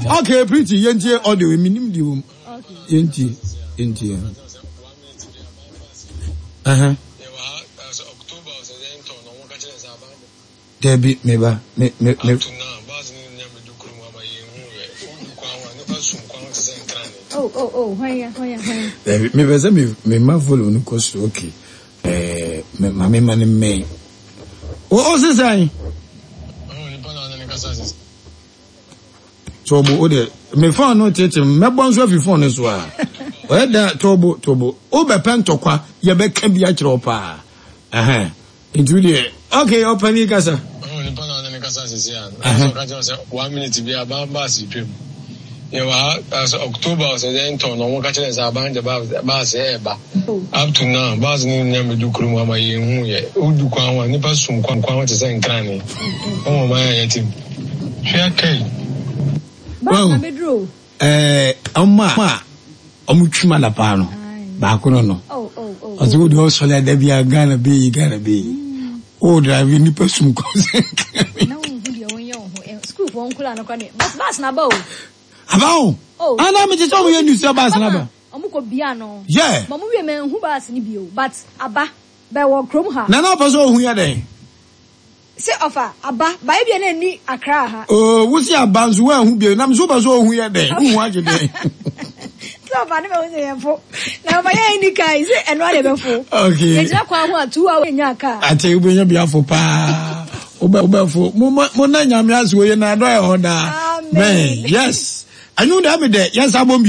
Okay, pretty yentie audio minim di hom. Okay. Yentie. October was then to no one catch us about. Debi meba me Debi me beze me ma follow no cost okay. Ma me man me. O se sai. Tobo o de me phone no tete me bonso afi phone so a. O da tobo o be pentokwa ye be ka bia kire pa. Intudi okay open it kasa. Ni pana na kasa sisi ya. So ka just 1 minute bi aba si twem. As October so then to no one catch us about the ba say eba. Up to now ba ni nyam du kuru ma ye hu ye. Odu kwan wa ni pa sum kwan te say nkran ni. O ma ya tim. Hwe kai. Ba bedro. Amma omutwuma na pa no. Ba ko no. Azu do so le da bia Ghana be. O drive ni pesum konsen. Na wo hu de won ye ho school for onkula no kwa ne. Bas na ba o. Abao. Ana me je so we news bas na ba. Omuko bia no. Yeah. Mo we me hu bas ni bio, but aba be wo krom ha. Na na pa so hu ya den. Se ofa aba ba e bia na ni Accra ha. Oh, wo si aba nso wa hu bio na me so ba so hu ya den. Hu age den. So ba ne be wo se yefo. Na ba ye ni kai se eno de be fo. Okay. E jira kwa ho 2 hours nya ka. Ate ube nya bia fo pa. Oba fo. Mo na nyame aso ye na do e ho da. Amen. Yes. I know that me there. Yes, I'm